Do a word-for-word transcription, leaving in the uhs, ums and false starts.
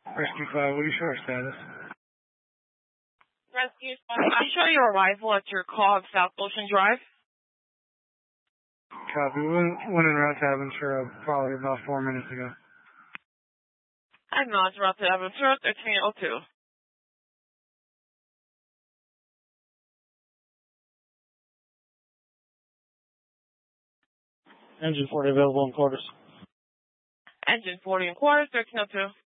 Rescue five, what do you show our status? Rescue five, I show your arrival at your call of South Ocean Drive. Copy. We went, went in route to Aventura probably about four minutes ago. Acknowledge route to Aventura, thirteen oh two. Engine forty available in quarters. Engine forty in quarters, thirteen oh two.